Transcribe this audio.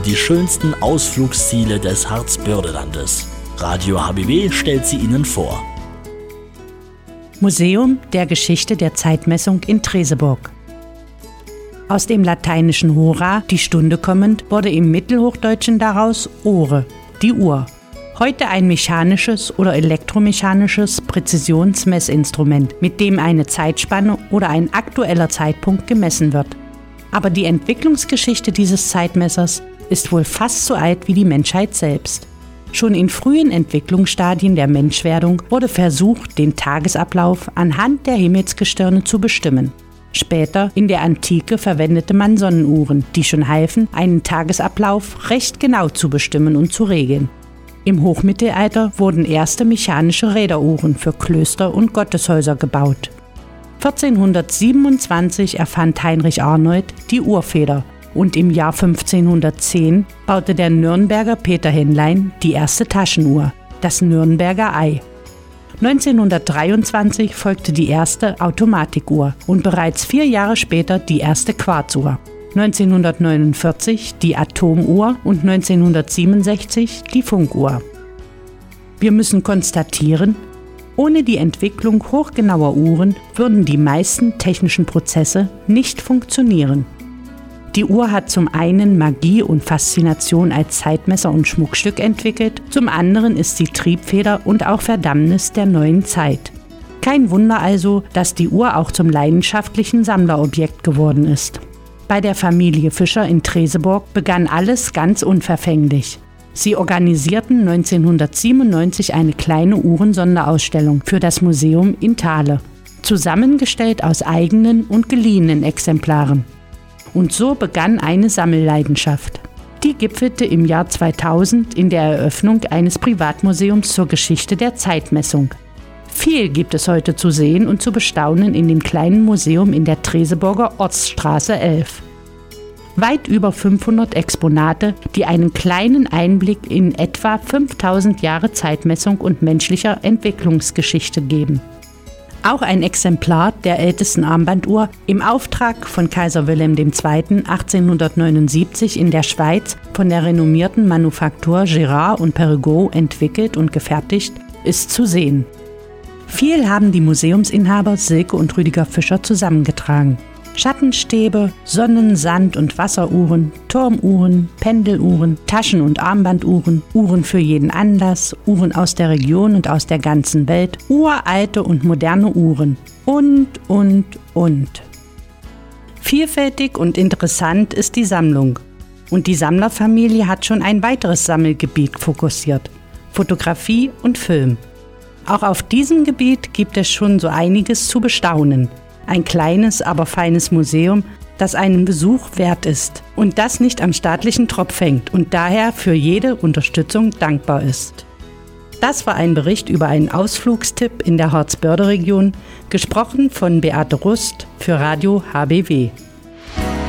die schönsten Ausflugsziele des Harzbördelandes. Radio HBW stellt sie Ihnen vor. Museum der Geschichte der Zeitmessung in Treseburg. Aus dem lateinischen hora, die Stunde kommend, wurde im Mittelhochdeutschen daraus Ore, die Uhr. Heute ein mechanisches oder elektromechanisches Präzisionsmessinstrument, mit dem eine Zeitspanne oder ein aktueller Zeitpunkt gemessen wird. Aber die Entwicklungsgeschichte dieses Zeitmessers ist wohl fast so alt wie die Menschheit selbst. Schon in frühen Entwicklungsstadien der Menschwerdung wurde versucht, den Tagesablauf anhand der Himmelsgestirne zu bestimmen. Später, in der Antike, verwendete man Sonnenuhren, die schon halfen, einen Tagesablauf recht genau zu bestimmen und zu regeln. Im Hochmittelalter wurden erste mechanische Räderuhren für Klöster und Gotteshäuser gebaut. 1427 erfand Heinrich Arnold die Uhrfeder und im Jahr 1510 baute der Nürnberger Peter Henlein die erste Taschenuhr, das Nürnberger Ei. 1923 folgte die erste Automatikuhr und bereits 4 Jahre später die erste Quarzuhr. 1949 die Atomuhr und 1967 die Funkuhr. Wir müssen konstatieren, ohne die Entwicklung hochgenauer Uhren würden die meisten technischen Prozesse nicht funktionieren. Die Uhr hat zum einen Magie und Faszination als Zeitmesser und Schmuckstück entwickelt, zum anderen ist sie Triebfeder und auch Verdammnis der neuen Zeit. Kein Wunder also, dass die Uhr auch zum leidenschaftlichen Sammlerobjekt geworden ist. Bei der Familie Fischer in Treseburg begann alles ganz unverfänglich. Sie organisierten 1997 eine kleine Uhrensonderausstellung für das Museum in Thale, zusammengestellt aus eigenen und geliehenen Exemplaren. Und so begann eine Sammelleidenschaft. Die gipfelte im Jahr 2000 in der Eröffnung eines Privatmuseums zur Geschichte der Zeitmessung. Viel gibt es heute zu sehen und zu bestaunen in dem kleinen Museum in der Treseburger Ortsstraße 11. Weit über 500 Exponate, die einen kleinen Einblick in etwa 5000 Jahre Zeitmessung und menschlicher Entwicklungsgeschichte geben. Auch ein Exemplar der ältesten Armbanduhr im Auftrag von Kaiser Wilhelm II. 1879 in der Schweiz von der renommierten Manufaktur Girard und Perregaux entwickelt und gefertigt, ist zu sehen. Viel haben die Museumsinhaber Silke und Rüdiger Fischer zusammengetragen. Schattenstäbe, Sonnen-, Sand- und Wasseruhren, Turmuhren, Pendeluhren, Taschen- und Armbanduhren, Uhren für jeden Anlass, Uhren aus der Region und aus der ganzen Welt, uralte und moderne Uhren und. Vielfältig und interessant ist die Sammlung. Und die Sammlerfamilie hat schon ein weiteres Sammelgebiet fokussiert: Fotografie und Film. Auch auf diesem Gebiet gibt es schon so einiges zu bestaunen. Ein kleines, aber feines Museum, das einen Besuch wert ist und das nicht am staatlichen Tropf hängt und daher für jede Unterstützung dankbar ist. Das war ein Bericht über einen Ausflugstipp in der Harzbörde-Region, gesprochen von Beate Rust für Radio HBW.